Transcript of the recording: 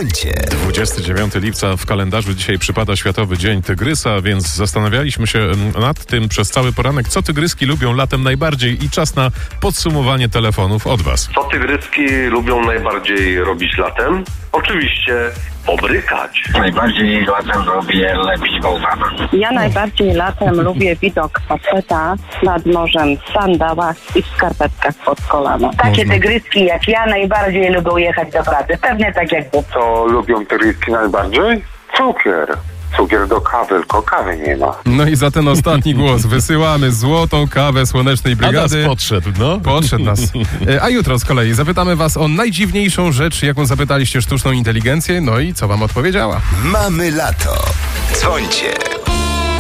Dzwońcie. 29 lipca w kalendarzu dzisiaj przypada Światowy Dzień Tygrysa, więc zastanawialiśmy się nad tym przez cały poranek, co tygryski lubią latem najbardziej i czas na podsumowanie telefonów od was. Co tygryski lubią najbardziej robić latem? Oczywiście pobrykać. Najbardziej latem lubię lepić bałwana. Ja najbardziej latem lubię widok faceta nad morzem w sandałach i w skarpetkach pod kolana. Takie tygryski jak ja najbardziej lubią jechać do pracy. Pewnie tak jak wy. Co lubią tygryski najbardziej? Cukier. Cukier do kawy, tylko kawy nie ma. No i za ten ostatni głos wysyłamy złotą kawę Słonecznej Brygady. A nas podszedł, no. Podszedł nas. A jutro z kolei zapytamy was o najdziwniejszą rzecz, jaką zapytaliście sztuczną inteligencję, no i co wam odpowiedziała. Mamy lato. Dzwońcie.